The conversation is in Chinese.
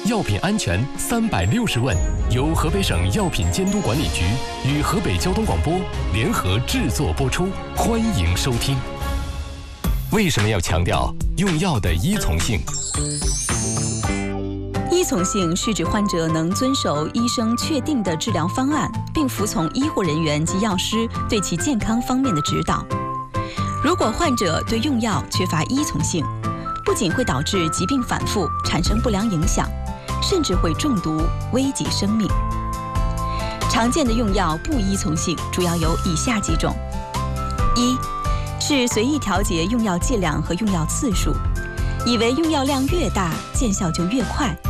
药品安全360问，由河北省药品监督管理局与河北交通广播联合制作播出，欢迎收听。为什么要强调用药的依从性？ 依从性是指患者能遵守医生确定的治疗方案，并服从医护人员及药师对其健康方面的指导。如果患者对用药缺乏依从性，不仅会导致疾病反复，产生不良影响，甚至会中毒，危及生命。常见的用药不依从性主要有以下几种：一是随意调节用药剂量和用药次数，以为用药量越大，见效就越快，